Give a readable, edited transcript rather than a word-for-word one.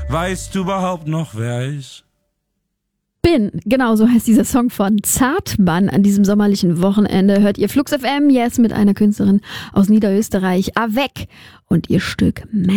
Weißt du überhaupt noch, wer ich Bin, genau so heißt dieser Song von Zartmann. An diesem sommerlichen Wochenende hört ihr Flux FM, yes, mit einer Künstlerin aus Niederösterreich, Avec, und ihr Stück